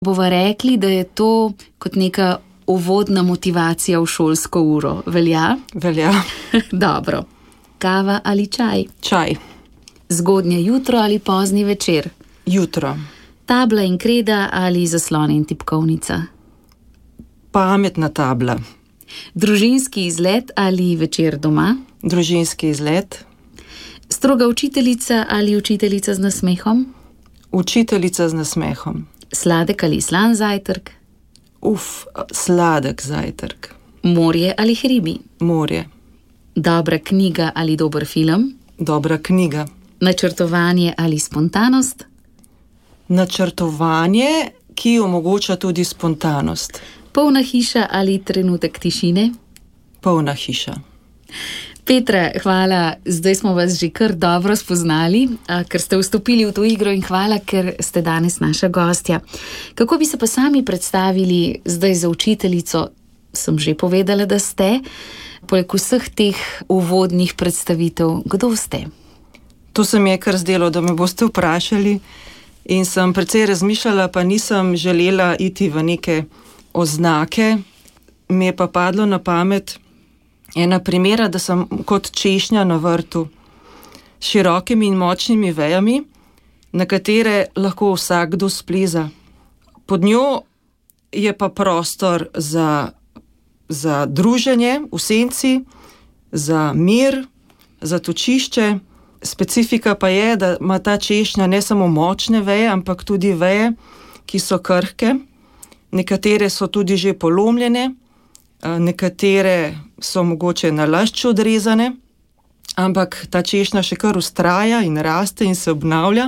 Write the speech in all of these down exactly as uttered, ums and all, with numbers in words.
Bova rekli, da je to kot neka uvodna motivacija v šolsko uro. Velja? Velja. Dobro. Kava ali čaj? Čaj. Zgodnje jutro ali pozni večer? Jutro. Tabla in kreda ali zaslon in tipkovnica? Pametna tabla. Družinski izlet ali večer doma? Družinski izlet. Stroga učiteljica ali učiteljica z nasmehom? Učiteljica z nasmehom. Sladek ali slan zajtrk? Uf, sladek zajtrk. Morje ali hribi? Morje. Dobra knjiga ali dober film? Dobra knjiga. Načrtovanje ali spontanost? Načrtovanje, ki omogoča tudi spontanost. Polna hiša ali trenutek tišine? Polna hiša. Petra, hvala, zdaj smo vas že kar dobro spoznali, ker ste vstopili v to igro in hvala, ker ste danes naša gostja. Kako bi se pa sami predstavili zdaj za učiteljico? Sem že povedala, da ste. Poleg vseh teh uvodnih predstavitev, kdo ste? To se mi je kar zdelo, da me boste vprašali in sem precej razmišljala, pa nisem želela iti v neke oznake. Mi je pa padlo na pamet ena primera, da sem kot češnja na vrtu s širokimi in močnimi vejami, na katere lahko vsakdo spleza. Pod njo je pa prostor za, za druženje v senci, za mir, za točišče. Specifika pa je, da ima ta češnja ne samo močne veje, ampak tudi veje, ki so krhke. Nekatere so tudi že polomljene, nekatere so mogoče nalašč odrezane, ampak ta češnja še kar vztraja in raste in se obnavlja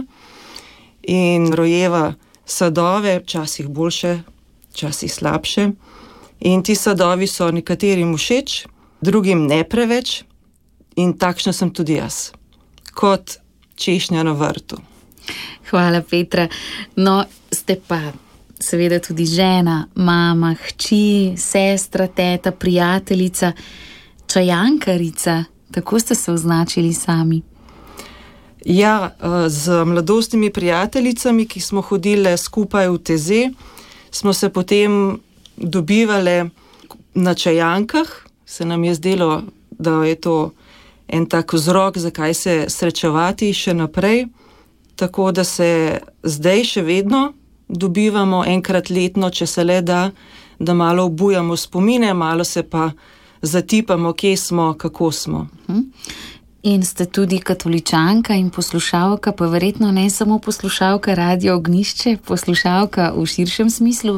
in rojeva sadove, včasih boljše, včasih slabše. In ti sadovi so nekaterim všeč, drugim ne preveč in takšna sem tudi jaz, kot češnja na vrtu. Hvala, Petra. No, ste pa seveda tudi žena, mama, hči, sestra, teta, prijateljica, čajankarica, tako ste se označili sami. Ja, z mladostnimi prijateljicami, ki smo hodile skupaj v Teze, smo se potem dobivale na čajankah. Se nam je zdelo, da je to en tak vzrok, zakaj se srečevati še naprej, tako da se zdaj še vedno dobivamo enkrat letno, če se le da, da malo obujamo spomine, malo se pa zatipamo, kje smo, kako smo. In ste tudi katoličanka in poslušalka, pa verjetno ne samo poslušalka Radio Ognjišče, poslušalka v širšem smislu?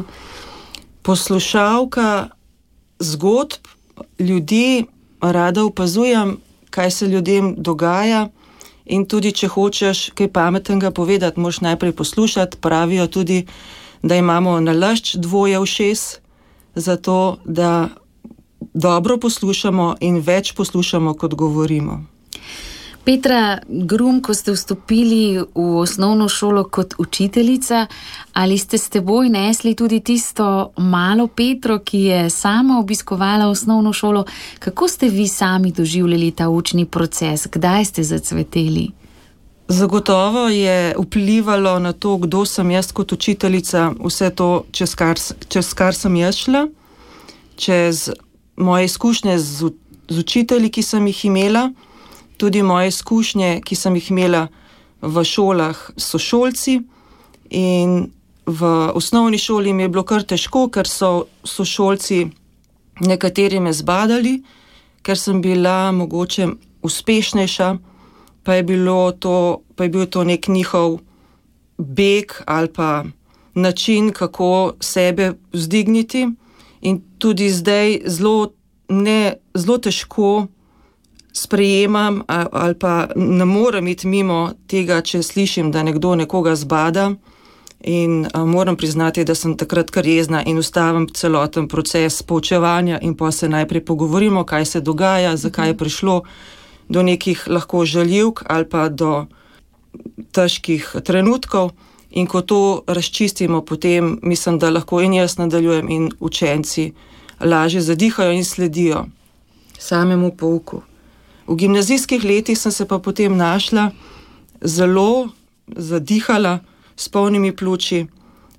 Poslušalka zgodb ljudi, rada opazujem, kaj se ljudem dogaja. In tudi, če hočeš kaj pametnega povedati, moraš najprej poslušati. Pravijo tudi, da imamo nalašč dvoje ušes, zato da dobro poslušamo in več poslušamo, kot govorimo. Petra Grum, ko ste vstopili v osnovno šolo kot učiteljica, ali ste s teboj nesli tudi tisto malo Petro, ki je sama obiskovala osnovno šolo? Kako ste vi sami doživljali ta učni proces? Kdaj ste zacveteli? Zagotovo je vplivalo na to, kdo sem jaz kot učiteljica, vse to, čez kar, čez kar sem jaz šla, čez moje izkušnje z, z učitelji, ki sem jih imela, tudi moje izkušnje, ki sem jih imela v šolah s sošolci, in v osnovni šoli mi je bilo kar težko, ker so sošolci nekateri me zbadali, ker sem bila mogoče uspešnejša, pa je bilo to, pa je bil to nek njihov beg ali pa način, kako sebe vzdigniti. In tudi zdaj zelo, ne, zelo težko sprejemam ali pa ne morem iti mimo tega, če slišim, da nekdo nekoga zbada, in moram priznati, da sem takrat kar jezna in ustavim celoten proces poučevanja in pa se najprej pogovorimo, kaj se dogaja, zakaj je prišlo do nekih lahko žaljivk ali pa do težkih trenutkov, in ko to razčistimo, potem mislim, da lahko in jaz nadaljujem in učenci lažje zadihajo in sledijo samemu pouku. V gimnazijskih letih sem se pa potem našla zelo zadihala, s polnimi pljuči,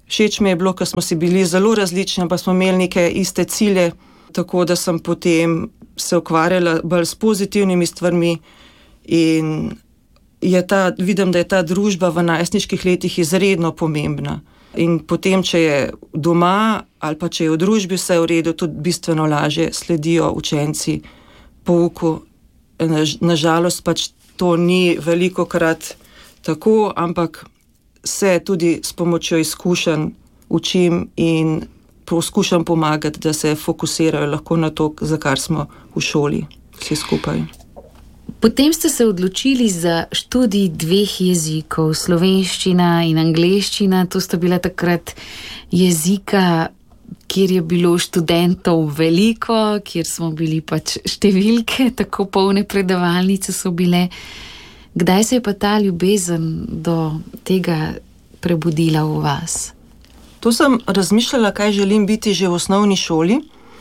Všeč mi je bilo, ker smo si bili zelo različni, pa smo imeli neke iste cilje, tako da sem potem se ukvarjala bolj s pozitivnimi stvarmi in je ta, vidim, da je ta družba v najstniških letih izredno pomembna. In potem, če je doma ali pa če je v družbi vse v redu, tudi bistveno lažje sledijo učenci pouku. Nažalost pač to ni velikokrat tako, ampak se tudi s pomočjo izkušenj učim in poskušam pomagati, da se fokusirajo lahko na to, za kar smo v šoli vsi skupaj. Potem ste se odločili za študij dveh jezikov, slovenščina in angleščina. To sta bila takrat jezika, kjer je bilo študentov veliko, kjer smo bili pač številke, tako polne predavalnice so bile. Kdaj se je pa ta ljubezen do tega prebudila v vas? To sem razmišljala, kaj želim biti že v osnovni šoli.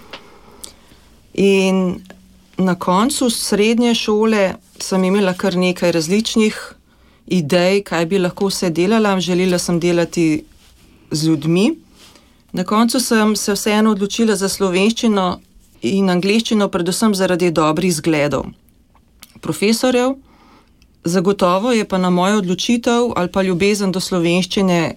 In na koncu srednje šole sem imela kar nekaj različnih idej, kaj bi lahko vse delala. Želela sem delati z ljudmi. Na koncu sem se vseeno odločila za slovenščino in angleščino, predvsem zaradi dobrih zgledov profesorjev. Zagotovo je pa na mojo odločitev ali pa ljubezen do slovenščine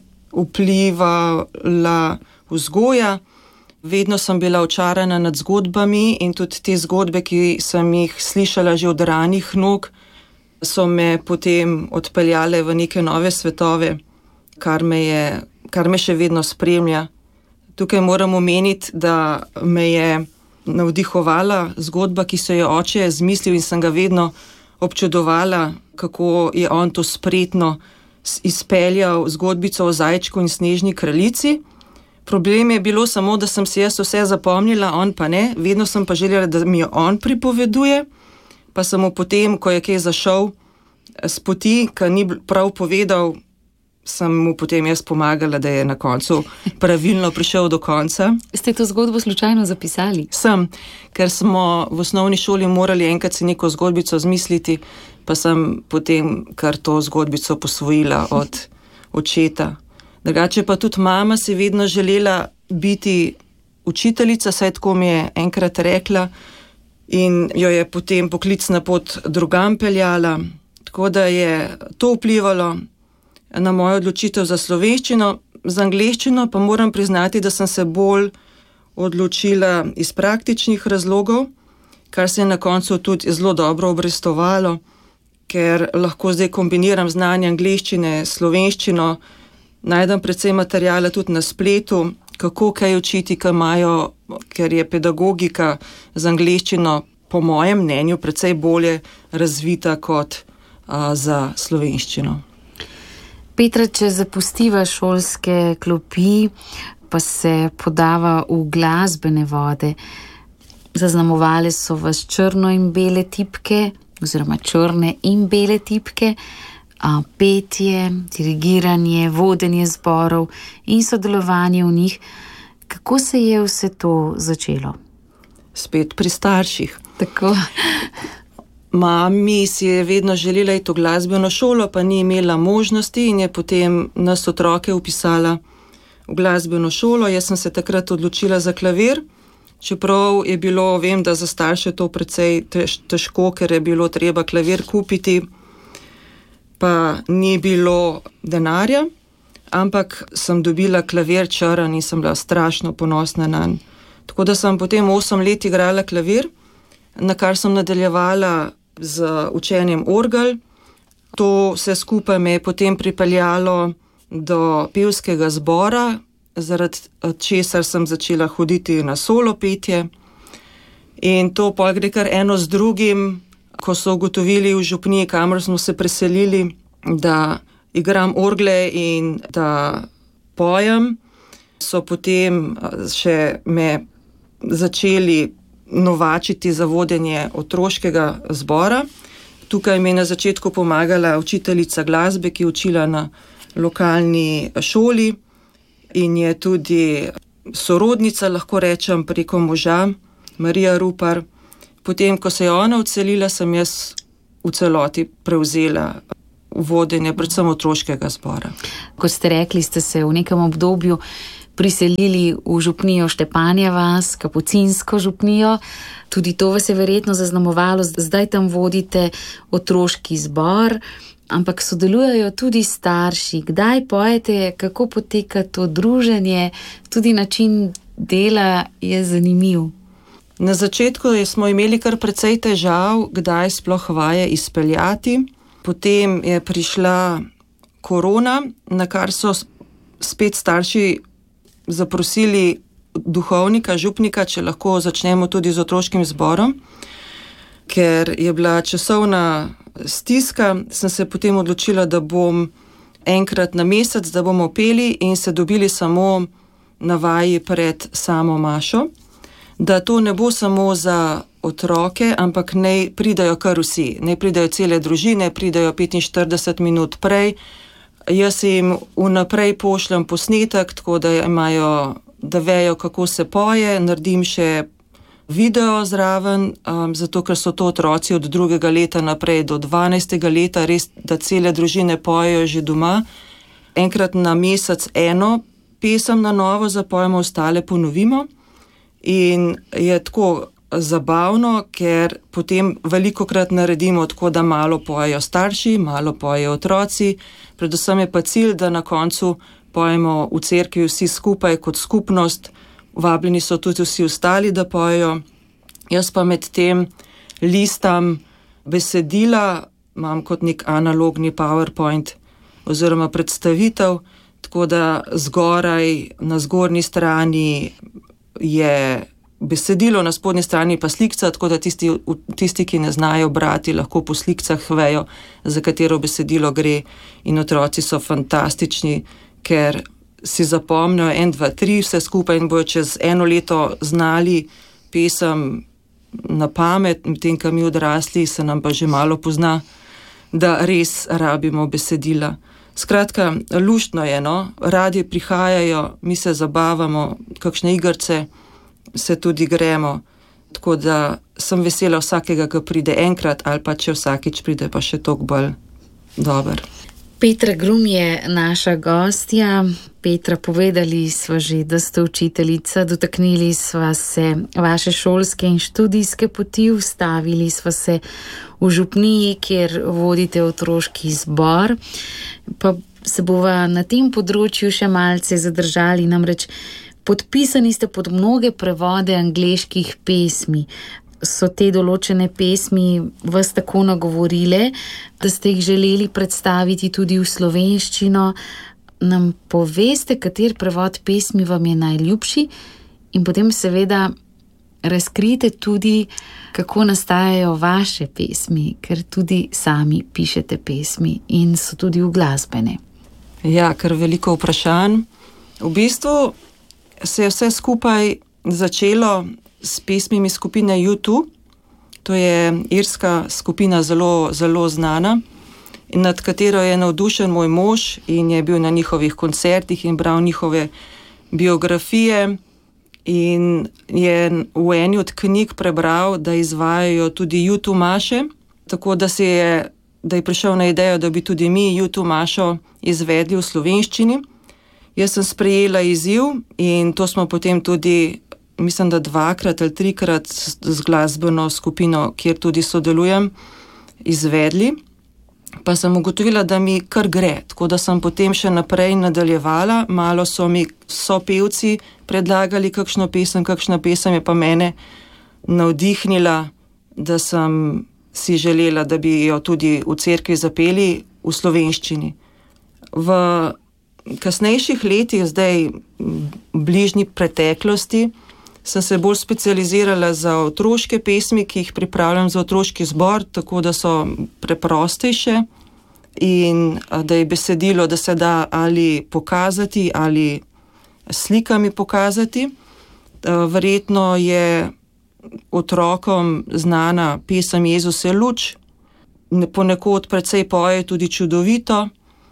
vplivala vzgoja. Vedno sem bila očarana nad zgodbami in tudi te zgodbe, ki sem jih slišala že od ranih nog, so me potem odpeljale v neke nove svetove, kar me je, kar me še vedno spremlja. Tukaj moram omeniti, da me je navdihovala zgodba, ki so jo oče zmislil in sem ga vedno občudovala, kako je on to spretno izpeljal zgodbico o zajčku in snežni kraljici. Problem je bilo samo, da sem si jaz vse zapomnila, on pa ne. Vedno sem pa želela, da mi jo on pripoveduje, pa sem mu potem, ko je kaj zašel s poti, ki ni prav povedal, sem mu potem jaz pomagala, da je na koncu pravilno prišel do konca. Ste to zgodbo slučajno zapisali? Sem, ker smo v osnovni šoli morali enkrat si neko zgodbico zmisliti, pa sem potem kar to zgodbico posvojila od očeta. Drugače pa tudi mama si vedno želela biti učiteljica, saj tako mi je enkrat rekla, in jo je potem poklicna pot drugam peljala, tako da je to vplivalo na mojo odločitev za slovenščino. Za angleščino pa moram priznati, da sem se bolj odločila iz praktičnih razlogov, kar se je na koncu tudi zelo dobro obrestovalo, ker lahko zdaj kombiniram znanje angleščine s slovenščino, najdem precej materijala tudi na spletu, kako kaj učiti, kaj imajo, ker je pedagogika z angleščino po mojem mnenju precej bolje razvita kot a, za slovenščino. Petra, če zapustiva šolske klopi, pa se podava v glasbene vode, zaznamovale so vas črno in bele tipke, oziroma črne in bele tipke, a, petje, dirigiranje, vodenje zborov in sodelovanje v njih. Kako se je vse to začelo? Spet pri starših. Tako. Mami si je vedno želela iti v glasbeno šolo, pa ni imela možnosti in je potem nas otroke upisala v glasbeno šolo. Jaz sem se takrat odločila za klavir, čeprav je bilo, vem, da za starše to precej težko, ker je bilo treba klavir kupiti, pa ni bilo denarja, ampak sem dobila klavir črn in sem bila strašno ponosna nanj. Tako da sem potem osem let igrala klavir, na kar sem nadaljevala z učenjem orgel. To vse skupaj me je potem pripeljalo do pevskega zbora, zaradi česar sem začela hoditi na solo petje. In to pa gre kar eno z drugim, ko so ugotovili v župniji, kamor smo se preselili, da igram orgle in da pojem, so potem še me začeli novačiti za vodenje otroškega zbora. Tukaj mi je na začetku pomagala učiteljica glasbe, ki je učila na lokalni šoli in je tudi sorodnica, lahko rečem, preko moža, Marija Rupar. Potem, ko se je ona odselila, sem jaz v celoti prevzela vodenje predvsem otroškega zbora. Kot ste rekli, ste se v nekem obdobju priselili v župnijo Štepanja vas, kapucinsko župnijo. Tudi to vas je verjetno zaznamovalo, zdaj tam vodite otroški zbor, ampak sodelujejo tudi starši. Kdaj pojete, kako poteka to druženje, tudi način dela je zanimiv. Na začetku smo imeli kar precej težav, kdaj sploh vaje izpeljati. Potem je prišla korona, na kar so spet starši zaprosili duhovnika, župnika, če lahko začnemo tudi z otroškim zborom. Ker je bila časovna stiska, sem se potem odločila, da bom enkrat na mesec, da bomo peli in se dobili samo na vaji pred samo mašo. Da to ne bo samo za otroke, ampak naj pridajo kar vsi. Naj pridajo cele družine, pridajo petinštirideset minut prej. Jaz jim vnaprej pošljem posnetek, tako da imajo, da vejo, kako se poje. Naredim še video zraven, um, zato ker so to otroci od drugega leta naprej do dvanajstega leta, res, da cele družine pojejo že doma. Enkrat na mesec eno pesem na novo zapojemo, ostale ponovimo. In je tako zabavno, ker potem velikokrat naredimo tako, da malo pojejo starši, malo pojejo otroci. Predvsem je pa cilj, da na koncu pojemo v cerkvi vsi skupaj kot skupnost. Vabljeni so tudi vsi ostali, da pojejo. Jaz pa med tem listam besedila, imam kot nek analogni PowerPoint oziroma predstavitev, tako da zgoraj na zgornji strani je besedilo, na spodnji strani pa slikca, tako da tisti, tisti, ki ne znajo brati, lahko po slikcah vejo, za katero besedilo gre. In otroci so fantastični, ker si zapomnijo en, dva, tri vse skupaj in bojo čez eno leto znali pesem na pamet, medtem ko mi odrasli se nam pa že malo pozna, da res rabimo besedila. Skratka, luštno je, no, radi prihajajo, mi se zabavamo, kakšne igrce se tudi gremo, tako da sem vesela vsakega, ki pride enkrat, ali pa če vsakič pride, pa še toliko bolj dober. Petra Grum je naša gostja. Petra, povedali sva že, da ste učiteljica, dotaknili sva se vaše šolske in študijske poti, ustavili sva se v župniji, kjer vodite otroški zbor, pa se bova na tem področju še malce zadržali, namreč podpisani ste pod mnoge prevode angleških pesmi. So te določene pesmi vas tako nagovorile, da ste jih želeli predstaviti tudi v slovenščino. Nam poveste, kater prevod pesmi vam je najljubši in potem seveda razkrijete tudi, kako nastajajo vaše pesmi, ker tudi sami pišete pesmi in so tudi uglasbene. Ja, ker veliko vprašanj. V bistvu se je vse skupaj začelo s pesmimi skupine U dva. To je irska skupina, zelo, zelo znana, in nad katero je navdušen moj mož in je bil na njihovih koncertih in bral njihove biografije in je v eni od knjig prebral, da izvajajo tudi U dva maše, tako da se je, da je prišel na idejo, da bi tudi mi U dva mašo izvedli v slovenščini. Jaz sem sprejela izziv in to smo potem tudi, mislim, da dvakrat ali trikrat z glasbeno skupino, kjer tudi sodelujem, izvedli. Pa sem ugotovila, da mi kar gre, tako da sem potem še naprej nadaljevala. Malo so mi sopevci predlagali kakšno pesem, kakšna pesem je pa mene navdihnila, da sem si želela, da bi jo tudi v cerkvi zapeli v slovenščini. V kasnejših letih, zdaj v bližnji preteklosti, sem se bolj specializirala za otroške pesmi, ki jih pripravljam za otroški zbor, tako da so preprostejše in da je besedilo, da se da ali pokazati ali slikami pokazati. Verjetno je otrokom znana pesem Jezus je luč, ponekod precej poje tudi čudovito.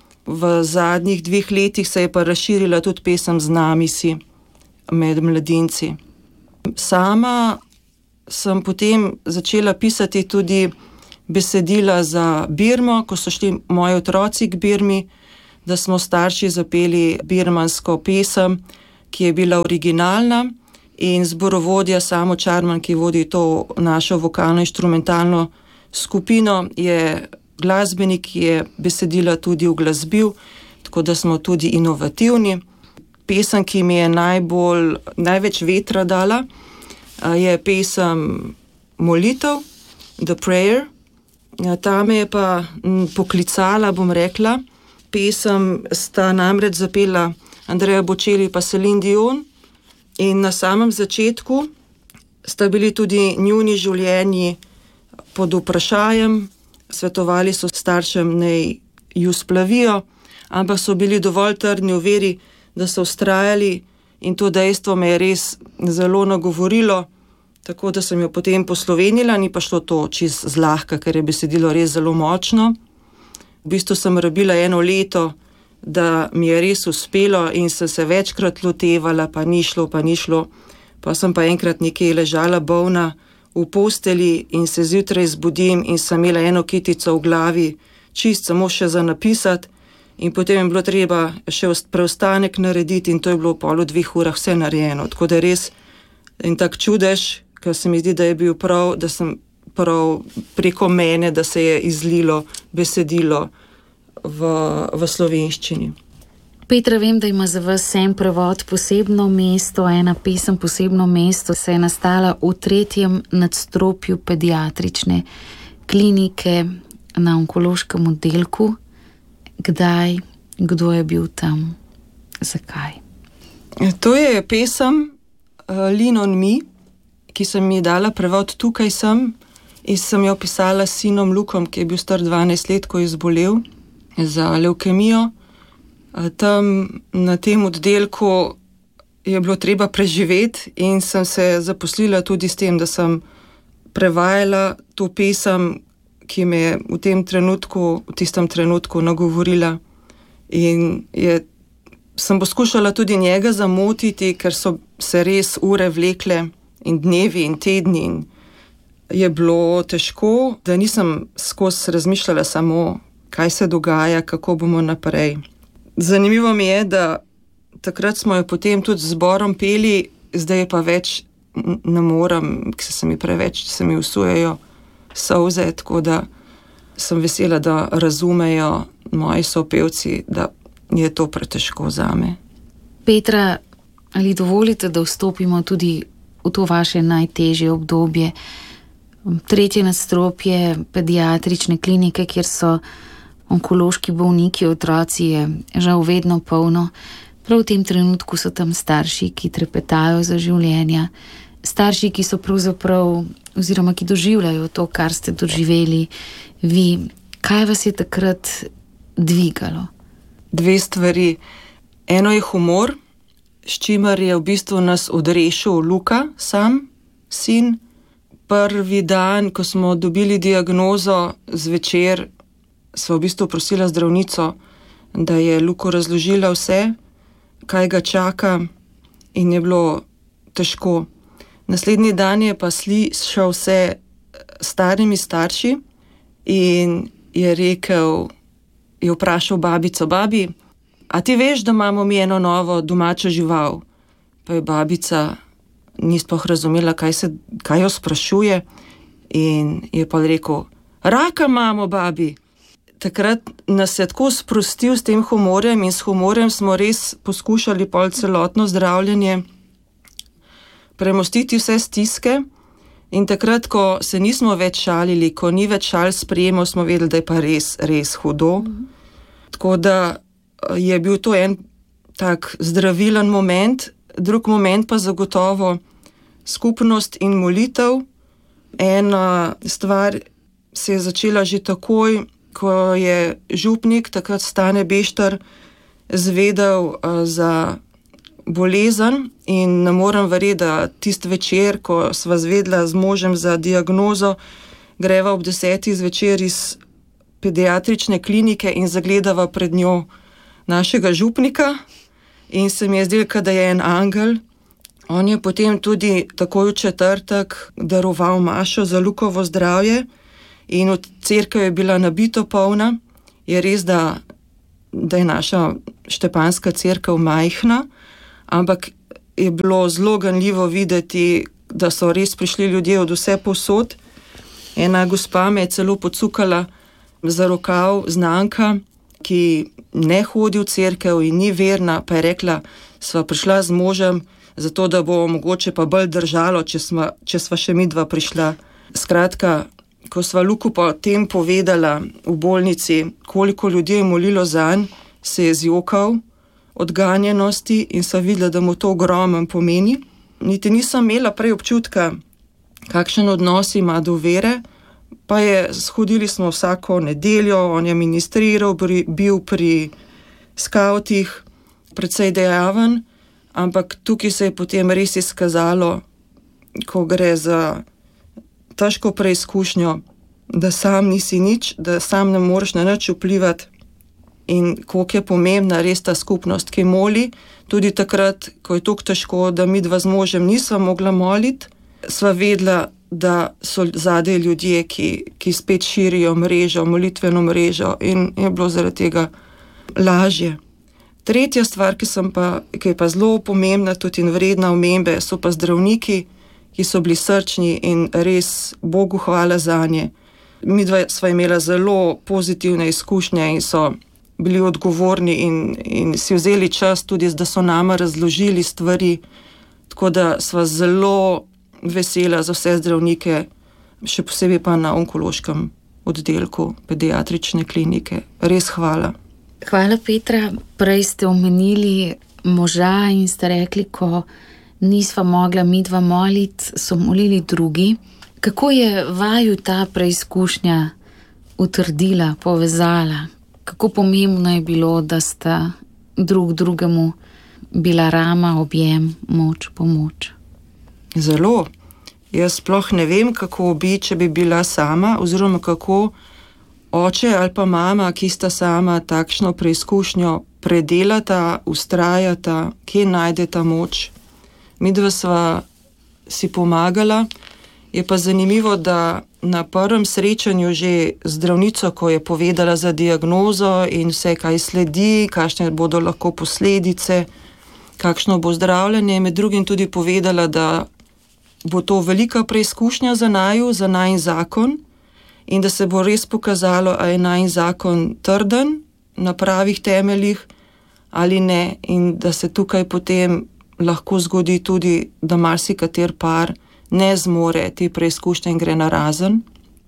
V zadnjih dveh letih se je pa razširila tudi pesem Z nami si med mladinci. Sama sem potem začela pisati tudi besedila za Birmo, ko so šli moji otroci k Birmi, da smo starši zapeli birmansko pesem, ki je bila originalna, in zborovodja Samo Čarman, ki vodi to našo vokalno-inštrumentalno skupino, je glasbenik, ki je besedila tudi uglasbil, tako da smo tudi inovativni. Pesem, ki mi je najbolj, največ vetra dala, je pesem Molitev, The Prayer. Ta me je pa poklicala, bom rekla. Pesem sta namreč zapela Andrea Bocelli pa Celine Dion, in na samem začetku sta bili tudi njuni življenji pod vprašajem, svetovali so staršem, naj ju splavijo, ampak so bili dovolj trdni v veri, da so vztrajali, in to dejstvo me je res zelo nagovorilo, tako da sem jo potem poslovenila, ni pa šlo to čist zlahka, ker je besedilo res zelo močno. V bistvu sem rabila eno leto, da mi je res uspelo, in sem se večkrat lotevala, pa ni šlo, pa ni šlo. Pa sem pa enkrat nekje ležala bolna v posteli in se zjutraj zbudim in sem imela eno kitico v glavi, čist samo še za napisati, in potem je bilo treba še preostanek narediti, in to je bilo v pol dveh urah vse narejeno. Tako da res en tak čudež, ker se mi zdi, da je bil prav, da sem prav preko mene, da se je izlilo besedilo v, v slovenščini. Petra, vem, da ima za vas en prevod posebno mesto, ena pesem posebno mesto, se je nastala v tretjem nadstropju pediatrične klinike na onkološkem oddelku. Kdaj, kdo je bil tam, zakaj? To je pesem uh, Lean on Me, ki sem mi dala prevod Tukaj sem, in sem jo pisala s sinom Lukom, ki je bil star dvanajst let, ko je zbolel za levkemijo. Tam na tem oddelku je bilo treba preživeti, in sem se zaposlila tudi s tem, da sem prevajala to pesem, ki me je v tem trenutku, v tistem trenutku nagovorila. In je, sem poskušala tudi njega zamotiti, ker so se res ure vlekle in dnevi in tedni, in je bilo težko, da nisem skozi razmišljala samo, kaj se dogaja, kako bomo naprej. Zanimivo mi je, da takrat smo jo potem tudi z zborom peli, zdaj pa več ne morem, ker se mi preveč, se mi usujejo solze, tako da sem vesela, da razumejo moji sopevci, da je to pretežko zame. Petra, ali dovolite, da vstopimo tudi v to vaše najtežje obdobje? Tretje nadstropje pediatrične klinike, kjer so onkološki bolniki, otroci, je žal vedno polno. Prav v tem trenutku so tam starši, ki trepetajo za življenja, starši, ki so pravzaprav, oziroma ki doživljajo to, kar ste doživeli vi. Kaj vas je takrat dvigalo? Dve stvari. Eno je humor, s čimer je v bistvu nas odrešil Luka, sam, sin. Prvi dan, ko smo dobili diagnozo, zvečer sva v bistvu prosila zdravnico, da je Luko razložila vse, kaj ga čaka, in je bilo težko. Naslednji dan je pa slišal vse starimi starši in je rekel, je vprašal babico, babi, a ti veš, da imamo mi eno novo domačo žival? Pa je babica ni sploh razumela, kaj, se, kaj jo sprašuje, in je pa rekel, raka imamo, babi. Takrat nas je tako sprostil s tem humorjem, in s humorjem smo res poskušali pol celotno zdravljenje premostiti vse stiske, in takrat, ko se nismo več šalili, ko ni več šal sprejemal, smo vedeli, da je pa res, res hudo. Mm. Tako da je bil to en tak zdravilen moment. Drug moment pa zagotovo skupnost in molitev. Ena stvar se je začela že takoj, ko je župnik, takrat Stane Bešter, zvedel uh, za bolezen, in ne morem verjeti, da tist večer, ko sva zvedla z možem za diagnozo, greva ob desetih zvečer iz pediatrične klinike in zagledava pred njo našega župnika, in se mi je zdelo, da je en angel. On je potem tudi takoj v četrtek daroval mašo za Lukovo zdravje, in cerkev je bila nabito polna. Je res, da, da je naša štepanska cerkev majhna, ampak je bilo zelo ganljivo videti, da so res prišli ljudje od vse povsod. Ena gospa me je celo pocukala za rokav, znanka, ki ne hodi v cerkev in ni verna, pa je rekla, sva prišla z možem, zato da bo mogoče pa bolj držalo, če sva, če sva še midva prišla. Skratka, ko sva Luku pa o tem povedala v bolnici, koliko ljudi je molilo zanj, se je zjokal od ganjenosti in sva videla, da mu to ogromen pomeni. Niti nisem imela prej občutka, kakšen odnos ima do vere, pa je, shodili smo vsako nedeljo, on je ministriral, bil pri skavtih, precej dejaven, ampak tukaj se je potem res izkazalo, ko gre za težko preizkušnjo, da sam nisi nič, da sam ne moreš na nič vplivati in koliko je pomembna res ta skupnost, ki moli, tudi takrat, ko je tako težko, da mi dva z možem nisva mogla moliti, sva vedela, da so zadaj ljudje, ki, ki spet širijo mrežo, molitveno mrežo in je bilo zaradi tega lažje. Tretja stvar, ki, sem pa, ki je pa zelo pomembna tudi in vredna omembe, so pa zdravniki, ki so bili srčni in res Bogu hvala zanje. Mi dva sva imela zelo pozitivne izkušnje in so bili odgovorni in, in si vzeli čas tudi, da so nama razložili stvari, tako da sva zelo vesela za vse zdravnike, še posebej pa na onkološkem oddelku pediatrične klinike. Res hvala. Hvala, Petra. Prej ste omenili moža in ste rekli, ko nisva mogla midva moliti, so molili drugi. Kako je vaju ta preizkušnja utrdila, povezala? Kako pomembno je bilo, da sta drug drugemu bila rama, objem, moč, pomoč? Zelo. Jaz sploh ne vem, kako bi, če bi bila sama, oziroma kako oče ali pa mama, ki sta sama takšno preizkušnjo predelata, ustrajata, kje najdeta moč. Midva sva si pomagala. Je pa zanimivo, da na prvem srečanju že zdravnico, ko je povedala za diagnozo in vse, kaj sledi, kakšne bodo lahko posledice, kakšno bo zdravljenje, med drugim tudi povedala, da bo to velika preizkušnja za naju, za najin zakon in da se bo res pokazalo, a je najin zakon trden na pravih temeljih ali ne, in da se tukaj potem lahko zgodi tudi, da marsikater par ne zmore te preizkušnje in gre na razen.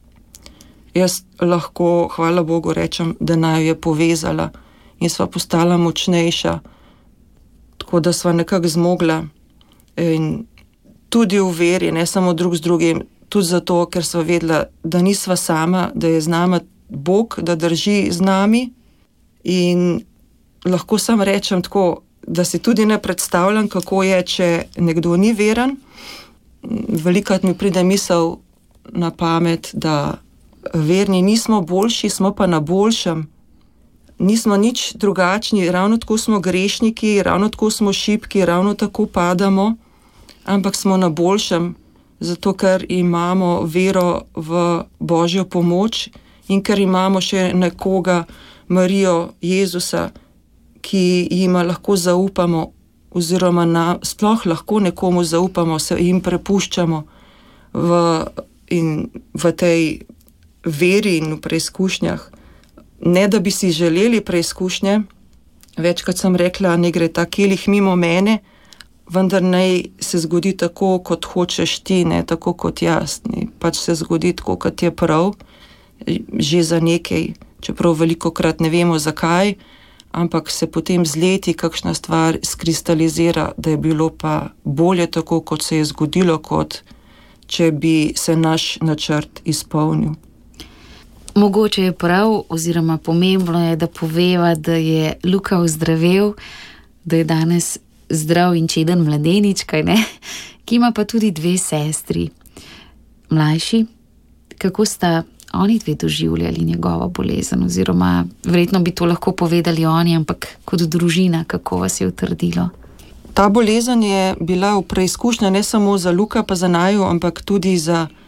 Jaz lahko, hvala Bogu, rečem, da naju je povezala in sva postala močnejša, tako da sva nekako zmogla in tudi v veri, ne samo drug z drugim, tudi zato, ker sva vedela, da nisva sama, da je z nama Bog, da drži z nami in lahko sam rečem tako, da si tudi ne predstavljam, kako je, če nekdo ni veren. Velikokrat mi pride misel na pamet, da verni nismo boljši, smo pa na boljšem. Nismo nič drugačni, ravno tako smo grešniki, ravno tako smo šibki, ravno tako padamo, ampak smo na boljšem, zato ker imamo vero v Božjo pomoč in ker imamo še nekoga, Marijo, Jezusa, ki jima lahko zaupamo, oziroma na, sploh lahko nekomu zaupamo, se jim prepuščamo v, in v tej veri in v preizkušnjah. Ne, da bi si želeli preizkušnje, večkrat sem rekla, ne gre ta kelih mimo mene, vendar naj se zgodi tako, kot hočeš ti, ne tako kot jaz. Ne. Pač se zgodi tako, kot je prav, že za nekaj, čeprav velikokrat ne vemo zakaj, ampak se potem z leti kakšna stvar skristalizira, da je bilo pa bolje tako, kot se je zgodilo, kot če bi se naš načrt izpolnil. Mogoče je prav, oziroma pomembno je, da poveva, da je Luka ozdravel, da je danes zdrav in čeden mladenič, kaj ne, ki ima pa tudi dve sestri. Mlajši, kako sta oni dve doživljali njegovo bolezen, oziroma verjetno bi to lahko povedali oni, ampak kot družina, kako vas je utrdilo? Ta bolezen je bila v preizkušnja ne samo za Luka pa za naju, ampak tudi za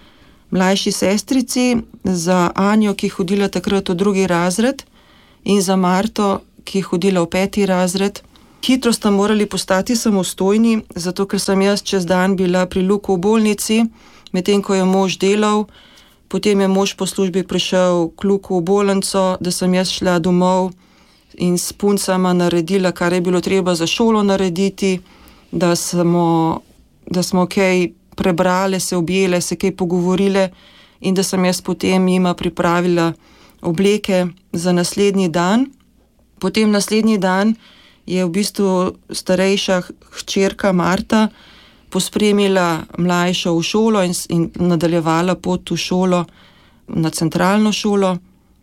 mlajši sestrici, za Anjo, ki je hodila takrat v drugi razred, in za Marto, ki je hodila v peti razred. Hitro sta morali postati samostojni, zato ker sem jaz čez dan bila pri Luku v bolnici, medtem ko je mož delal, potem je mož po službi prišel k Luku v bolnico, da sem jaz šla domov in s puncama naredila, kar je bilo treba za šolo narediti, da smo, da smo kaj prebrale, se objele, se kaj pogovorile in da sem jaz potem jima pripravila obleke za naslednji dan. Potem naslednji dan je v bistvu starejša hčerka Marta pospremila mlajšo v šolo in, in nadaljevala pot v šolo, na centralno šolo.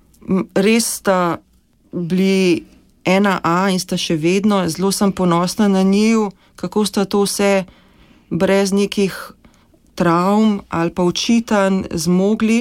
Res sta bili ena A in sta še vedno, zelo sem ponosna na njiju, kako sta to vse brez nekih travm ali pa očitanj zmogli.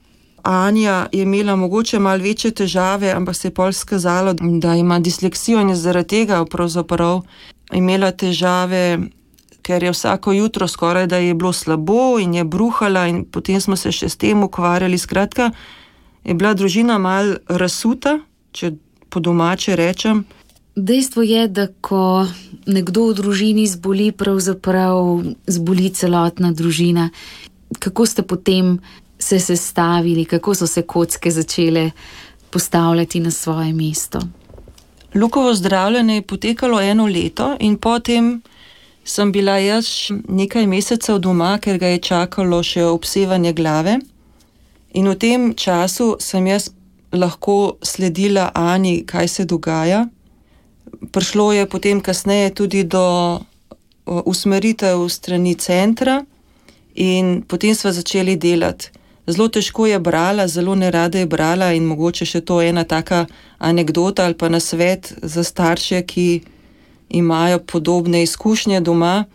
Anja je imela mogoče malo večje težave, ampak se je pol skazalo, da ima disleksijo in je zaradi tega pravzaprav imela težave, ker je vsako jutro skoraj da je bilo slabo in je bruhala in potem smo se še s tem ukvarjali. Skratka, je bila družina malo razsuta, če po domače rečem. Dejstvo je, da ko nekdo v družini zboli, pravzaprav zboli celotna družina. Kako ste potem se sestavili, kako so se kocke začele postavljati na svoje mesto? Lukovo zdravljenje je potekalo eno leto in potem sem bila jaz nekaj mesecev doma, ker ga je čakalo še obsevanje glave. In v tem času sem jaz lahko sledila Ani, kaj se dogaja. Prišlo je potem kasneje tudi do usmeritev strani centra in potem sva začeli delati. Zelo težko je brala, zelo nerada je brala in mogoče še to ena taka anekdota ali pa nasvet za starše, ki imajo podobne izkušnje doma.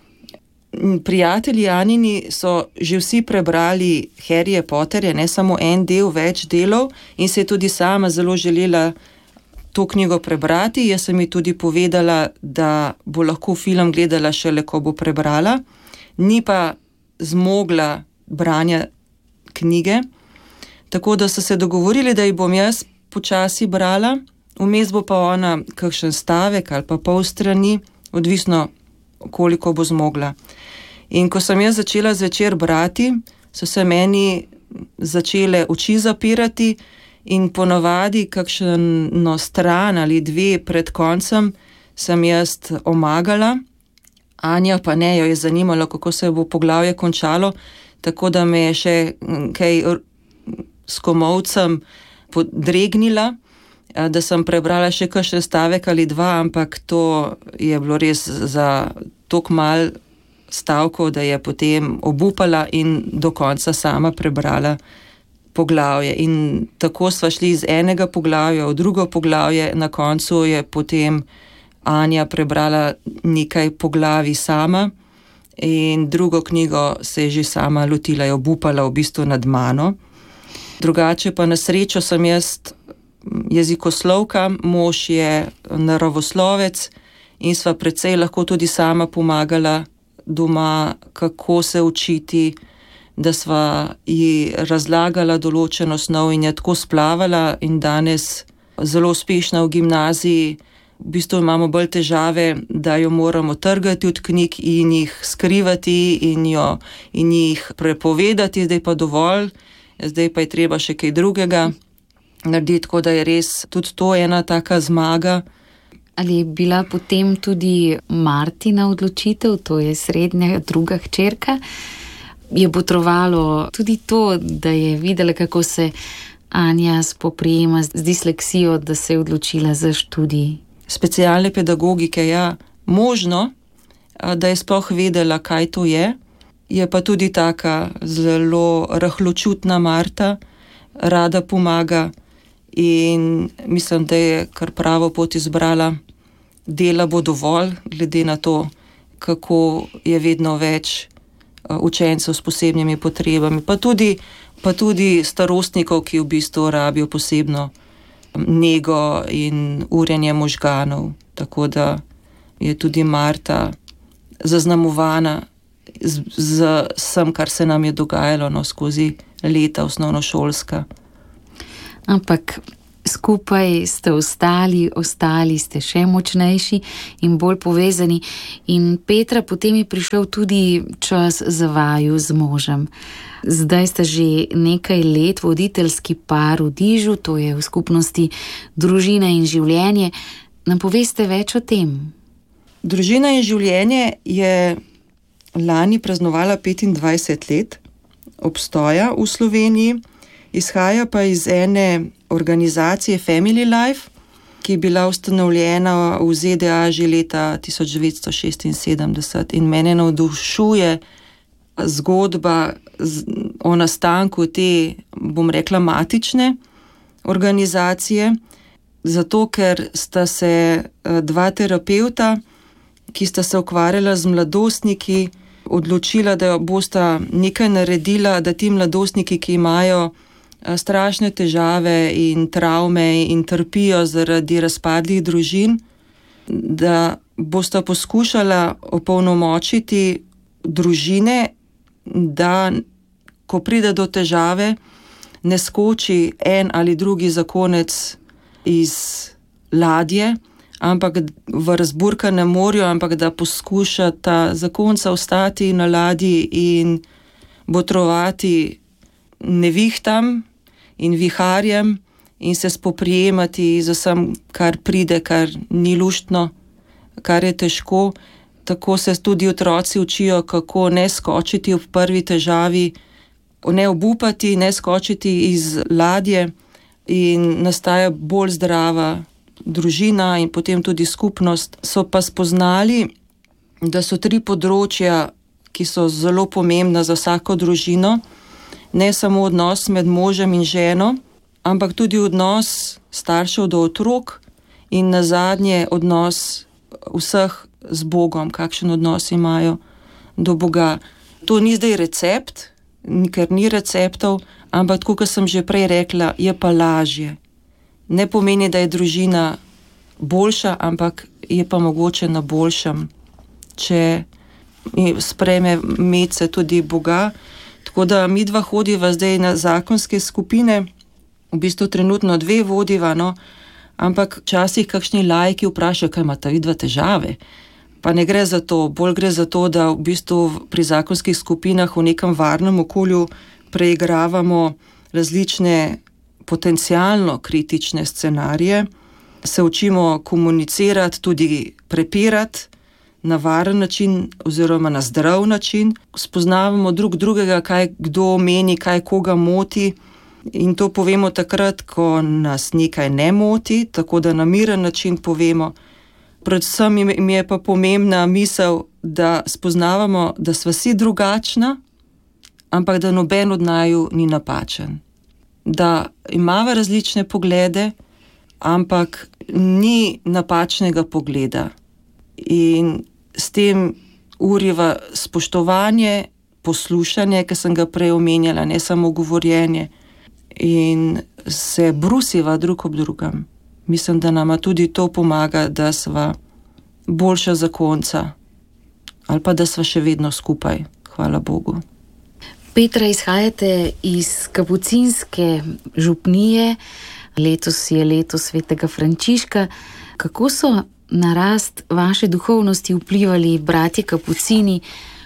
Prijatelji Anini so že vsi prebrali Harryja Potterja, ne samo en del, več delov, in se je tudi sama zelo želela to knjigo prebrati. Jaz sem ji tudi povedala, da bo lahko film gledala šele, ko bo prebrala. Ni pa zmogla branja knjige, tako da so se dogovorili, da ji bom jaz počasi brala, vmes bo pa ona kakšen stavek ali pa pol strani, odvisno koliko bo zmogla. In ko sem jaz začela zvečer brati, so se meni začele oči zapirati in ponavadi kakšno stran ali dve pred koncem sem jaz omagala. Anja pa ne, jo je zanimalo, kako se bo poglavje končalo, tako da me je še kaj s komolcem podregnila, da sem prebrala še kakšen stavek ali dva, ampak to je bilo res za toliko mal stavkov, da je potem obupala in do konca sama prebrala poglavje. In tako sva šli iz enega poglavja v drugo poglavje, na koncu je potem Anja prebrala nekaj poglavij sama in drugo knjigo se je že sama lotila, je obupala v bistvu nad mano. Drugače pa na srečo sem jaz jezikoslovka, mož je naravoslovec in sva precej lahko tudi sama pomagala doma, kako se učiti, da sva ji razlagala določeno snov in je tako splavala in danes zelo uspešna v gimnaziji. V bistvu imamo bolj težave, da jo moramo trgati od knjig in jih skrivati in, jo, in jih prepovedati, zdaj pa dovolj, zdaj pa je treba še kaj drugega narediti, tako da je res tudi to ena taka zmaga. Ali je bila potem tudi Martina odločitev, to je srednja druga hčerka, je botrovalo tudi to, da je videla, kako se Anja spoprijema z disleksijo, da se je odločila za študij? Specialne pedagogike, ja, možno, da je sploh vedela, kaj to je. Je pa tudi taka zelo rahločutna Marta, rada pomaga in mislim, da je kar pravo pot izbrala. Dela bo dovolj, glede na to, kako je vedno več učencev s posebnimi potrebami, pa tudi, pa tudi starostnikov, ki v bistvu rabijo posebno nego in urjenje možganov. Tako da je tudi Marta zaznamovana z, z vsem, kar se nam je dogajalo no, skozi leta osnovnošolska. Ampak skupaj ste ostali, ostali ste še močnejši in bolj povezani. In Petra, potem je prišel tudi čas za vaju z možem. Zdaj ste že nekaj let voditeljski par v Dižu, to je v skupnosti Družina in življenje. Nam poveste več o tem? Družina in življenje je lani praznovala petindvajset let obstoja v Sloveniji, izhaja pa iz ene organizacije Family Life, ki je bila ustanovljena v Z D A že leta tisoč devetsto šestinsedemdeset in mene navdušuje zgodba o nastanku te, bom rekla, matične organizacije, zato ker sta se dva terapeuta, ki sta se ukvarjala z mladostniki, odločila, da bosta nekaj naredila, da ti mladostniki, ki imajo strašne težave in travme in trpijo zaradi razpadlih družin, da bosta poskušala opolnomočiti družine, da ko pride do težave, ne skoči en ali drugi zakonec iz ladje, ampak v razburkanem morju, ampak da poskušata zakonca ostati na ladji in botrovati nevihtam in viharjem in se spoprijemati z vsem, kar pride, kar ni luštno, kar je težko. Tako se tudi otroci učijo, kako ne skočiti ob prvi težavi, ne obupati, ne skočiti iz ladje in nastaja bolj zdrava družina in potem tudi skupnost. So pa spoznali, da so tri področja, ki so zelo pomembna za vsako družino, ne samo odnos med možem in ženo, ampak tudi odnos staršev do otrok in nazadnje odnos vseh z Bogom, kakšen odnos imajo do Boga. To ni zdaj recept, ker ni receptov, ampak tako, kot sem že prej rekla, je pa lažje. Ne pomeni, da je družina boljša, ampak je pa mogoče na boljšem, če sprejme medse tudi Boga. Tako da mi dva hodiva zdaj na zakonske skupine, v bistvu trenutno dve vodiva, no, ampak včasih kakšni laiki vprašajo, kaj imata vidva težave. Pa ne gre za to, bolj gre za to, da v bistvu pri zakonskih skupinah v nekem varnem okolju preigravamo različne potencialno kritične scenarije, se učimo komunicirati, tudi prepirati na varen način oziroma na zdrav način, spoznavamo drug drugega, kaj kdo meni, kaj koga moti in to povemo takrat, ko nas nekaj ne moti, tako da na miren način povemo. Predvsem mi je pa pomembna misel, da spoznavamo, da sva vsi drugačna, ampak da noben od naju ni napačen. Da imava različne poglede, ampak ni napačnega pogleda. In s tem uriva spoštovanje, poslušanje, ki sem ga prej omenjala, ne samo govorjenje, in se brusiva drug ob drugem. Mislim, da nama tudi to pomaga, da sva boljša zakonca ali pa da sva še vedno skupaj, hvala Bogu. Petra, izhajate iz kapucinske župnije, letos je leto svetega Frančiška. Kako so na rast vaše duhovnosti vplivali bratje kapucini,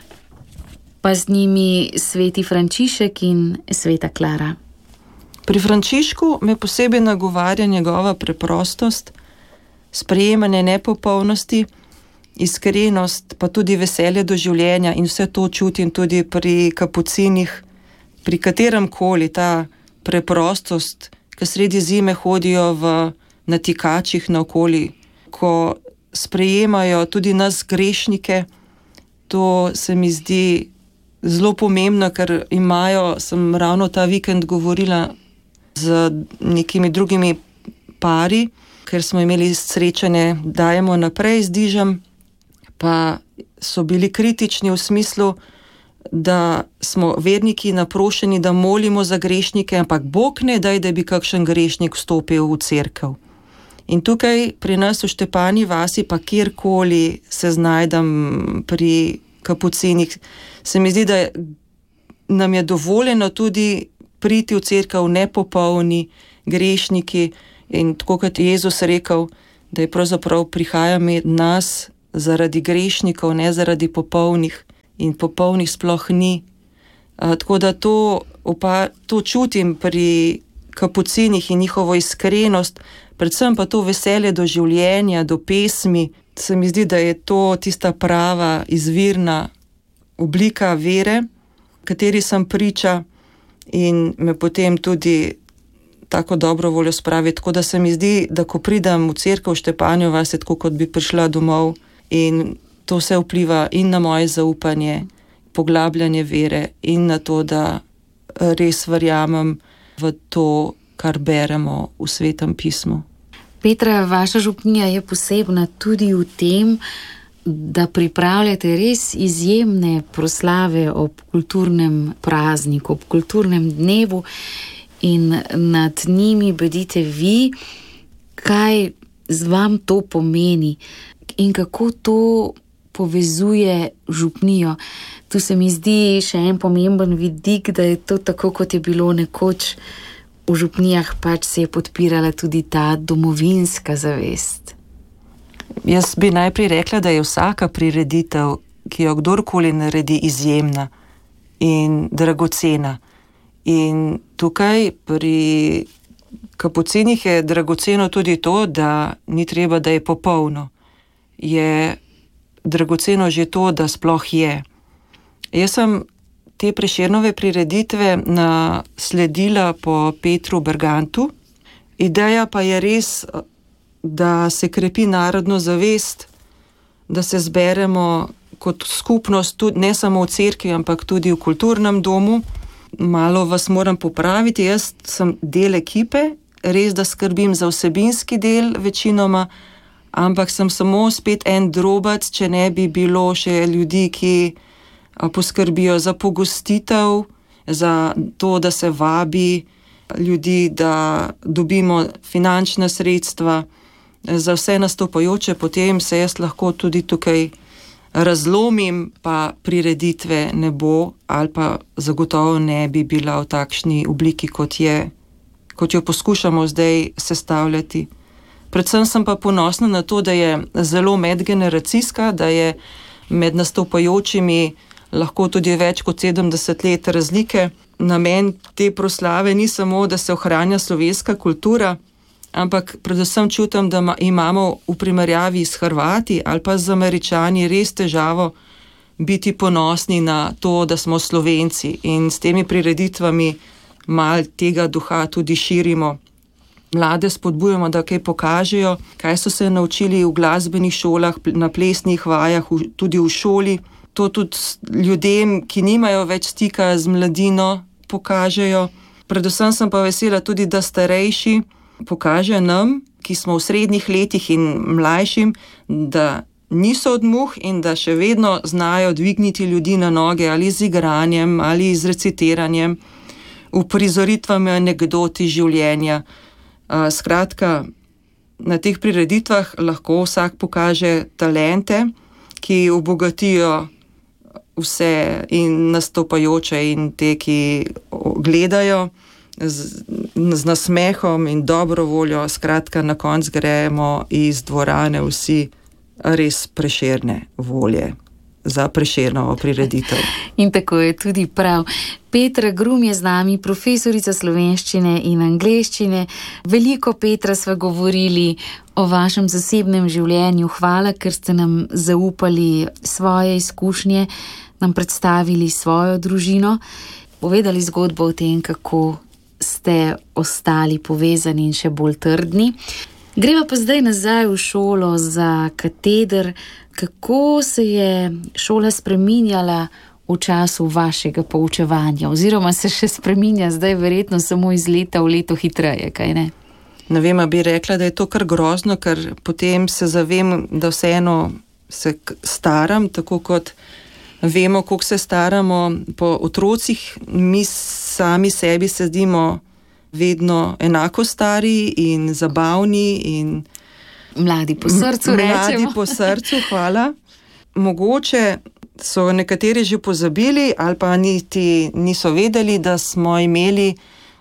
pa z njimi sveti Frančišek in sveta Klara? Pri Frančišku me posebej nagovarja njegova preprostost, sprejemanje nepopolnosti, iskrenost, pa tudi veselje do življenja in vse to čutim tudi pri kapucinih, pri katerem koli ta preprostost, ki sredi zime hodijo v natikačih naokoli, ko sprejemajo tudi nas grešnike. To se mi zdi zelo pomembno, ker imajo, sem ravno ta vikend govorila z nekimi drugimi pari, ker smo imeli srečanje Dajemo naprej z Dižem, pa so bili kritični v smislu, da smo verniki naprošeni, da molimo za grešnike, ampak Bog ne daj, da bi kakšen grešnik vstopil v cerkev. In tukaj pri nas v Štepani vasi, pa kjerkoli se znajdem pri kapucinih. Se mi zdi, da nam je dovoljeno tudi priti v cerkev nepopolni, grešniki in tako kot Jezus rekel, da je pravzaprav prihaja med nas zaradi grešnikov, ne zaradi popolnih in popolnih sploh ni. A, tako da to, opa, to čutim pri kapucinih in njihovo iskrenost, predvsem pa to veselje do življenja, do pesmi. Se mi zdi, da je to tista prava, izvirna oblika vere, kateri sem priča in me potem tudi tako dobro voljo spravi. Tako da se mi zdi, da ko pridem v cerkev v Štepanjo vas, je tako, kot bi prišla domov in to vse vpliva in na moje zaupanje, poglabljanje vere in na to, da res verjamem v to, kar beremo v Svetem pismu. Petra, vaša župnija je posebna tudi v tem, da pripravljate res izjemne proslave ob kulturnem prazniku, ob kulturnem dnevu in nad njimi bedite vi, kaj z vam to pomeni in kako to povezuje župnijo. Tu se mi zdi še en pomemben vidik, da je to tako, kot je bilo nekoč v župnijah, pač se je podpirala tudi ta domovinska zavest. Jaz bi najprej rekla, da je vsaka prireditev, ki jo kdorkoli naredi, izjemna in dragocena. In tukaj pri kapucinih je dragoceno tudi to, da ni treba, da je popolno. Je dragoceno že to, da sploh je. Jaz sem te Prešernove prireditve nasledila po Petru Bergantu. Ideja pa je res, da se krepi narodno zavest, da se zberemo kot skupnost, tudi, ne samo v cerkvi, ampak tudi v kulturnem domu. Malo vas moram popraviti, jaz sem del ekipe, res da skrbim za vsebinski del večinoma, ampak sem samo spet en drobac, če ne bi bilo še ljudi, ki poskrbijo za pogostitev, za to, da se vabi ljudi, da dobimo finančna sredstva za vse nastopajoče, potem se jaz lahko tudi tukaj razlomim, pa prireditve ne bo ali pa zagotovo ne bi bila v takšni obliki, kot je, kot jo poskušamo zdaj sestavljati. Predvsem sem pa ponosna na to, da je zelo medgeneracijska, da je med nastopajočimi lahko tudi več kot sedemdeset let razlike. Namen te proslave ni samo, da se ohranja slovenska kultura, ampak predvsem čutim, da imamo v primerjavi s Hrvati ali pa z Američani res težavo biti ponosni na to, da smo Slovenci, in s temi prireditvami mal tega duha tudi širimo. Mlade spodbujamo, da kaj pokažejo, kaj so se naučili v glasbenih šolah, na plesnih vajah, tudi v šoli. To tudi ljudem, ki nimajo več stika z mladino, pokažejo. Predvsem sem pa vesela tudi, da starejši pokažejo nam, ki smo v srednjih letih in mlajšim, da niso od muh in da še vedno znajo dvigniti ljudi na noge ali z igranjem ali z recitiranjem, uprizoritvami anekdoti življenja. Skratka, na teh prireditvah lahko vsak pokaže talente, ki obogatijo vse in nastopajoče in te, ki gledajo z, z nasmehom in dobro voljo. Skratka, na konc gremo iz dvorane vsi res Prešerne volje za Prešernovo prireditev. In tako je tudi prav. Petra Grum je z nami, profesorica slovenščine in angleščine. Veliko, Petra, sva govorili o vašem zasebnem življenju. Hvala, ker ste nam zaupali svoje izkušnje, nam predstavili svojo družino, povedali zgodbo o tem, kako ste ostali povezani in še bolj trdni. Greva pa zdaj nazaj v šolo za kateder. Kako se je šola spreminjala v času vašega poučevanja, oziroma se še spreminja zdaj verjetno samo iz leta v leto hitreje, kaj ne? Ne vem, bi rekla, da je to kar grozno, ker potem se zavem, da vseeno se staram, tako kot vemo, koliko se staramo po otrocih. Mi sami sebi se zdimo vedno enako stari in zabavni in mladi po srcu, rečemo. Mladi po srcu, hvala. Mogoče so nekateri že pozabili ali pa niti niso vedeli, da smo imeli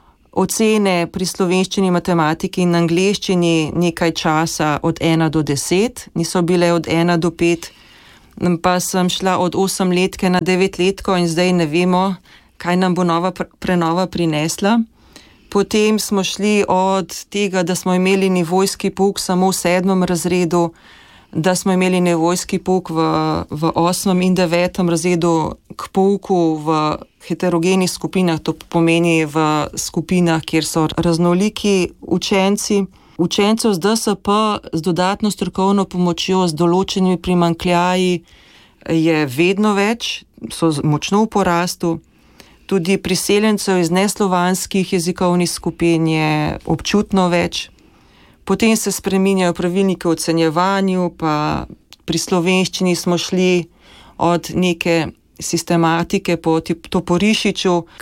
ocene pri slovenščini, matematiki in angleščini nekaj časa od ena do deset, niso bile od ena do pet, pa sem šla od osemletke na devetletko in zdaj ne vemo, kaj nam bo nova prenova prinesla. Potem smo šli od tega, da smo imeli nivojski pouk samo v sedmem razredu, da smo imeli nivojski pouk v, v osmem in devetem razredu k pouku v heterogenih skupinah, to pomeni v skupinah, kjer so raznoliki učenci. Učencev z D S P z dodatno strokovno pomočjo, z določenimi primanjkljaji je vedno več, so močno v porastu. Tudi priseljencev iz neslovanskih jezikovnih skupin je občutno več. Potem se spreminjajo pravilniki o ocenjevanju, pa pri slovenščini smo šli od neke sistematike po Toporišiču k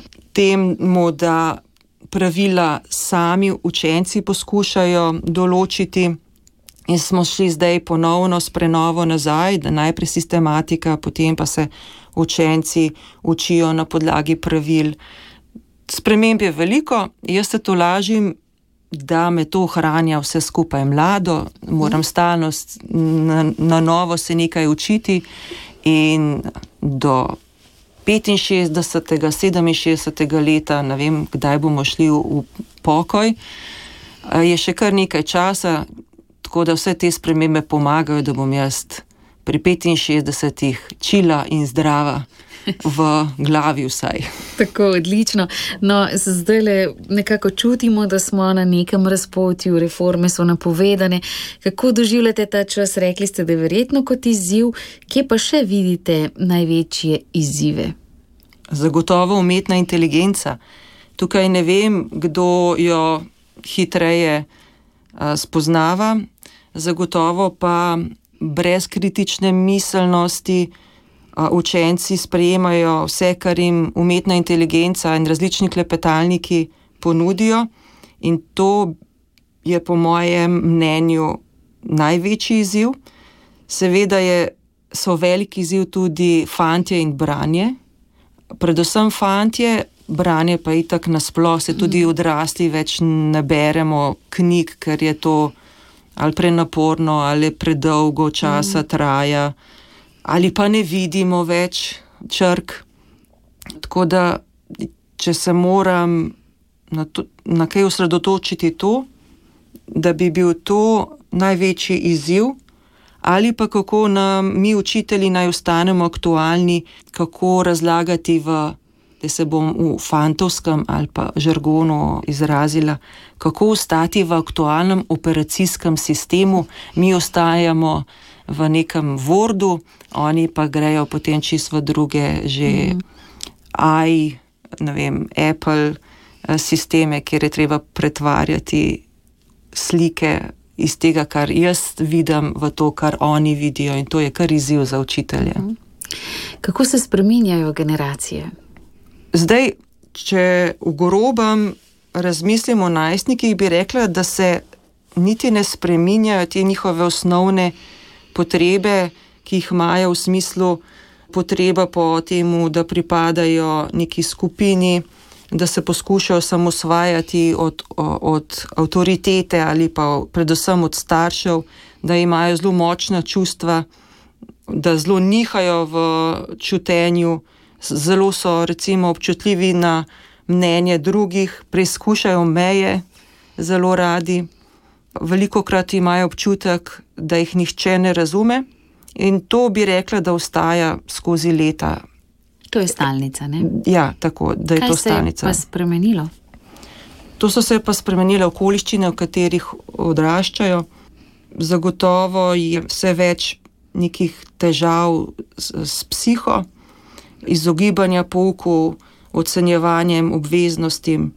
temu, da pravila sami učenci poskušajo določiti in smo šli zdaj ponovno s prenovo nazaj, da najprej sistematika, potem pa se učenci učijo na podlagi pravil. Sprememb je veliko, jaz se to lažim, da me to ohranja vse skupaj mlado, moram stalno na, na novo se nekaj učiti in do petinšestdesetega, sedeminšestdesetega leta, ne vem, kdaj bomo šli v, v pokoj, je še kar nekaj časa, tako da vse te spremembe pomagajo, da bom jaz pri petinšestdesetih čila in zdrava v glavi vsaj. Tako, odlično. No, zdaj le nekako čutimo, da smo na nekem razpotju, reforme so napovedane. Kako doživljate ta čas? Rekli ste, da je verjetno kot izziv. Kje pa še vidite največje izzive? Zagotovo umetna inteligenca. Tukaj ne vem, kdo jo hitreje a, spoznava. Zagotovo pa brez kritične miselnosti učenci sprejemajo vse, kar jim umetna inteligenca in različni klepetalniki ponudijo, in to je po mojem mnenju največji izziv. Seveda je, so veliki izziv tudi fantje in branje, predvsem fantje, branje pa itak nasploh, se tudi odrasli več ne beremo knjig, ker je to ali prenaporno, ali predolgo časa traja, ali pa ne vidimo več črk. Tako da, če se moram na, to, na kaj osredotočiti to, da bi bil to največji izziv, ali pa kako nam mi učitelji naj ostanemo aktualni, kako razlagati v, da se bom v fantovskem ali pa žargonu izrazila, kako ostati v aktualnem operacijskem sistemu, mi ostajamo v nekem Wordu, oni pa grejo potem čisto v druge že mm. A I, ne vem, Apple sisteme, kjer je treba pretvarjati slike iz tega, kar jaz vidim, v to, kar oni vidijo, in to je kar izziv za učitelje. Mm. Kako se spreminjajo generacije? Zdaj, če v grobem razmislimo o najstnikih, bi rekla, da se niti ne spreminjajo te njihove osnovne potrebe, ki jih imajo v smislu potreba po temu, da pripadajo neki skupini, da se poskušajo samosvajati od, od avtoritete ali pa predvsem od staršev, da imajo zelo močna čustva, da zelo nihajo v čutenju, zelo so recimo občutljivi na mnenje drugih, preizkušajo meje zelo radi. Velikokrat imajo občutek, da jih nihče ne razume, in to bi rekla, da ostaja skozi leta. To je stalnica, ne? Ja, tako, da je Kaj to stalnica. Kaj se je pa spremenilo? To so se pa spremenile okoliščine, v katerih odraščajo. Zagotovo je vse več nekih težav s, s psiho, izogibanja pouku, ocenjevanjem, obveznostim.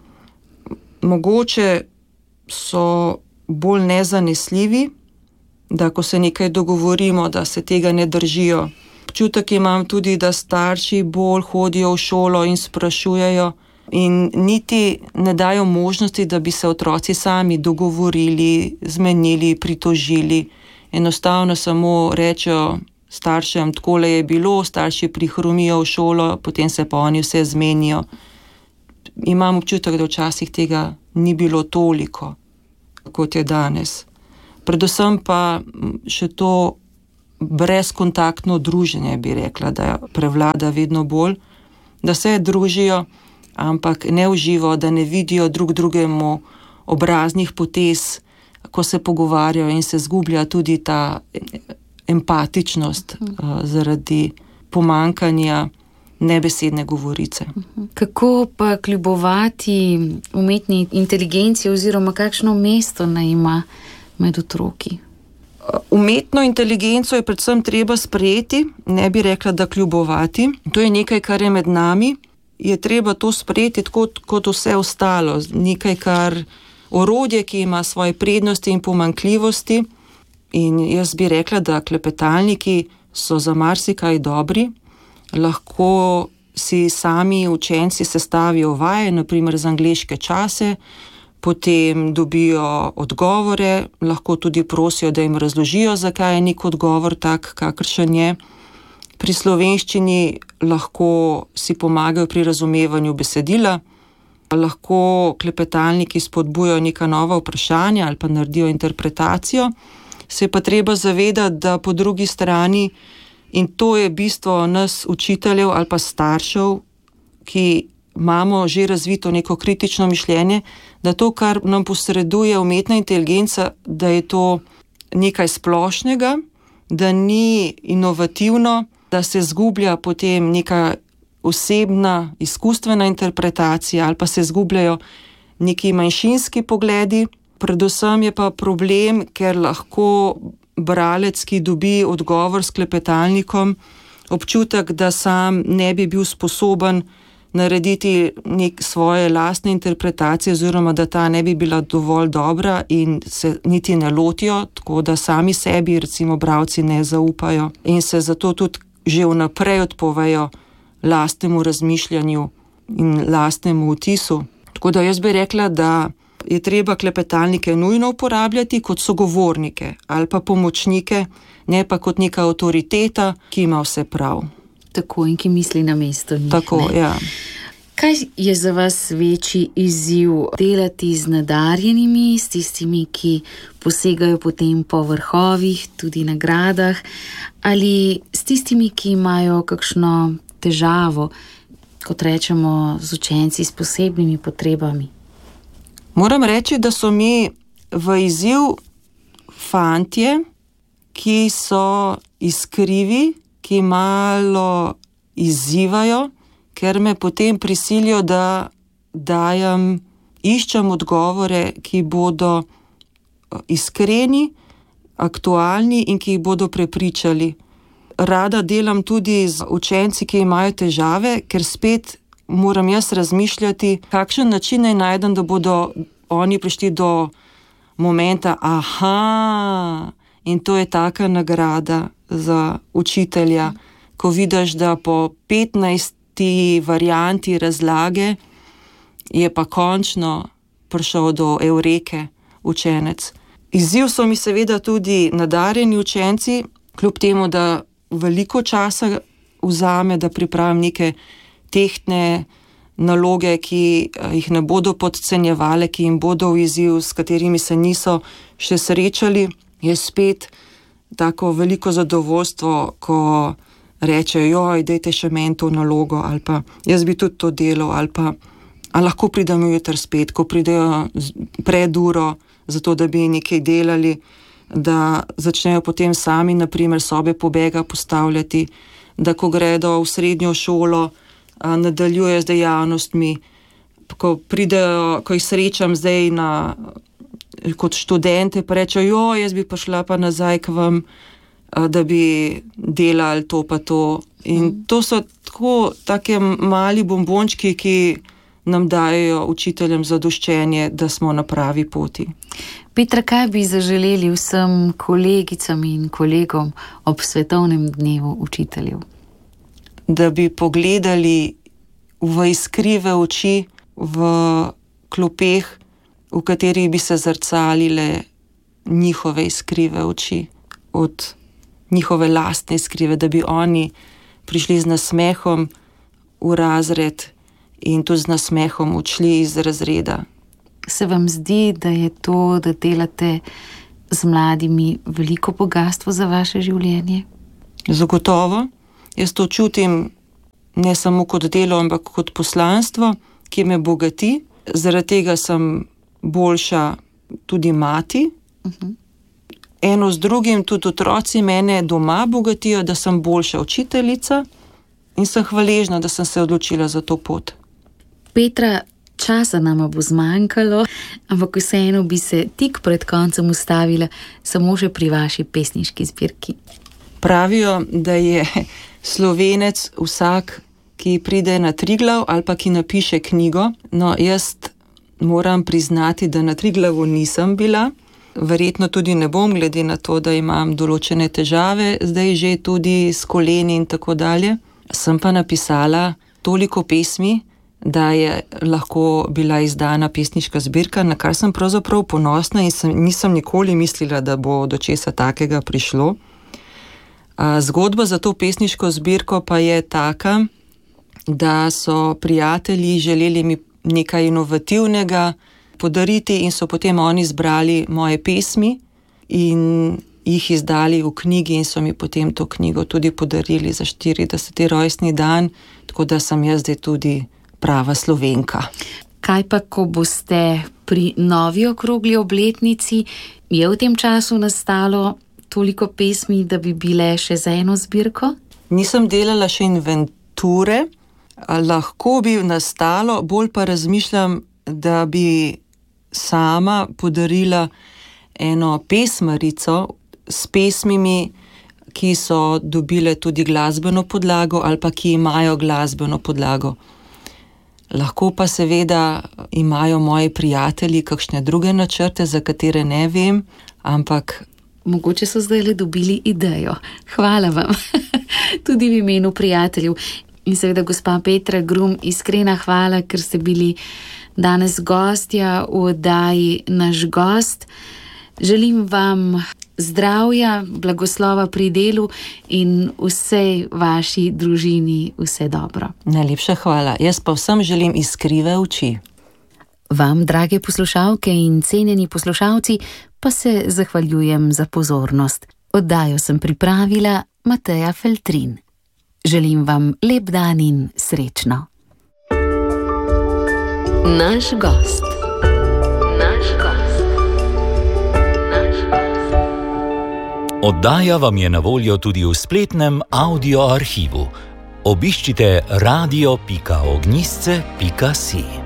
Mogoče so bolj nezanesljivi, da ko se nekaj dogovorimo, da se tega ne držijo. Občutek imam tudi, da starši bolj hodijo v šolo in sprašujejo in niti ne dajo možnosti, da bi se otroci sami dogovorili, zmenili, pritožili. Enostavno samo rečejo, staršem, takole je bilo, starši prihromijo v šolo, potem se pa oni vse zmenijo. Imam občutek, da včasih tega ni bilo toliko, kot je danes. Predvsem pa še to brezkontaktno druženje, bi rekla, da prevlada vedno bolj, da se družijo, ampak ne v živo, da ne vidijo drug drugemu obraznih potez, ko se pogovarjajo, in se zgublja tudi ta empatičnost uh, zaradi pomankanja nebesedne govorice. Kako pa kljubovati umetni inteligenci oziroma kakšno mesto naj ima med otroki? Umetno inteligenco je predvsem treba sprejeti, ne bi rekla, da kljubovati. To je nekaj, kar je med nami. Je treba to sprejeti kot, kot vse ostalo. Nekaj, kar orodje, ki ima svoje prednosti in pomanjkljivosti. In jaz bi rekla, da klepetalniki so za marsikaj dobri. Lahko si sami učenci sestavijo vaje, naprimer za angleške čase, potem dobijo odgovore, lahko tudi prosijo, da jim razložijo, zakaj je nek odgovor tak, kakršen je. Pri slovenščini lahko si pomagajo pri razumevanju besedila, lahko klepetalniki spodbujajo neka nova vprašanja ali pa naredijo interpretacijo. Se je pa treba zavedati, da po drugi strani, in to je bistvo nas učiteljev ali pa staršev, ki imamo že razvito neko kritično mišljenje, da to, kar nam posreduje umetna inteligenca, da je to nekaj splošnega, da ni inovativno, da se zgublja potem neka osebna, izkustvena interpretacija ali pa se zgubljajo neki manjšinski pogledi. Predvsem je pa problem, ker lahko bralec, ki dobi odgovor s klepetalnikom, občutek, da sam ne bi bil sposoben narediti nek svoje lastne interpretacije oziroma da ta ne bi bila dovolj dobra in se niti ne lotijo, tako da sami sebi, recimo bralci, ne zaupajo in se zato tudi že vnaprej odpovejo lastnemu razmišljanju in lastnemu vtisu. Tako da jaz bi rekla, da je treba klepetalnike nujno uporabljati kot sogovornike ali pa pomočnike, ne pa kot neka avtoriteta, ki ima vse prav. Tako, in ki misli na mesto njih. Tako, ne? ja. Kaj je za vas večji izziv? Delati z nadarjenimi, s tistimi, ki posegajo potem po vrhovih, tudi nagradah, ali s tistimi, ki imajo kakšno težavo, kot rečemo, z učenci s posebnimi potrebami? Moram reči, da so mi v izziv fantje, ki so iskrivi, ki malo izzivajo, ker me potem prisilijo, da dajem, iščem odgovore, ki bodo iskreni, aktualni in ki jih bodo prepričali. Rada delam tudi z učenci, ki imajo težave, ker spet moram jaz razmišljati, kakšen način naj najdem, da bodo oni prišli do momenta, aha, in to je taka nagrada za učitelja, ko vidiš, da po petnajsti varianti razlage je pa končno prišel do eureke učenec. Izziv so mi seveda tudi nadarjeni učenci, kljub temu, da veliko časa vzame, da pripravim neke tehtne naloge, ki jih ne bodo podcenjevale, ki jim bodo v izziv, s katerimi se niso še srečali, je spet tako veliko zadovoljstvo, ko rečejo, joj, dajte še meni to nalogo, ali pa jaz bi tudi to delal, ali pa a lahko pridem jutri spet, ko pridejo pred uro, zato da bi nekaj delali, da začnejo potem sami, naprimer, sobe pobega postavljati, da ko gredo v srednjo šolo, nadaljujejo z dejavnostmi, ko pridejo, ko jih srečam zdaj na, kot študente, pa rečejo, jo, jaz bi pa šla pa nazaj k vam, da bi delali to pa to. In to so tako take mali bombončki, ki nam dajo učiteljem zadoščenje, da smo na pravi poti. Petra, kaj bi zaželeli vsem kolegicam in kolegom ob svetovnem dnevu učiteljev? Da bi pogledali v iskrive oči, v klopeh, v katerih bi se zrcalile njihove iskrive oči. Od njihove lastne skrive, da bi oni prišli z nasmehom v razred in tudi z nasmehom odšli iz razreda. Se vam zdi, da je to, da delate z mladimi, veliko bogastvo za vaše življenje? Zagotovo. Jaz to čutim ne samo kot delo, ampak kot poslanstvo, ki me bogati. Zaradi tega sem boljša tudi mati. Uh-huh. Eno z drugim, tudi otroci mene doma bogatijo, da sem boljša učiteljica in sem hvaležna, da sem se odločila za to pot. Petra, časa nama bo zmanjkalo, ampak vseeno bi se tik pred koncem ustavila samo že pri vaši pesniški zbirki. Pravijo, da je Slovenec vsak, ki pride na Triglav ali pa ki napiše knjigo. No, jaz moram priznati, da na Triglavu nisem bila. Verjetno tudi ne bom, glede na to, da imam določene težave, zdaj že tudi s koleni in tako dalje. Sem pa napisala toliko pesmi, da je lahko bila izdana pesniška zbirka, na kar sem pravzaprav ponosna in sem, nisem nikoli mislila, da bo do česa takega prišlo. A, zgodba za to pesniško zbirko pa je taka, da so prijatelji želeli mi nekaj inovativnega podariti in so potem oni zbrali moje pesmi in jih izdali v knjigi in so mi potem to knjigo tudi podarili za štirideseti rojstni dan, tako da sem jaz zdaj tudi prava Slovenka. Kaj pa, ko boste pri novi okrogli obletnici, je v tem času nastalo toliko pesmi, da bi bile še za eno zbirko? Nisem delala še inventure, lahko bi nastalo, bolj pa razmišljam, da bi sama podarila eno pesmarico s pesmimi, ki so dobile tudi glasbeno podlago ali pa ki imajo glasbeno podlago. Lahko pa seveda imajo moji prijatelji kakšne druge načrte, za katere ne vem, ampak mogoče so zdaj le dobili idejo. Hvala vam, tudi v imenu prijateljev. In seveda, gospa Petra Grum, iskrena hvala, ker ste bili danes gostja v oddaji Naš gost. Želim vam zdravja, blagoslova pri delu in vsej vaši družini vse dobro. Najlepša hvala. Jaz pa vsem želim iskrive oči. Vam, drage poslušalke in cenjeni poslušalci, pa se zahvaljujem za pozornost. Oddajo sem pripravila Mateja Feltrin. Želim vam lep dan in srečno. Naš gost. Naš gost. Naš gost. Oddaja vam je na voljo tudi v spletnem audio arhivu. Obiščite radio pika ognjisce pika si.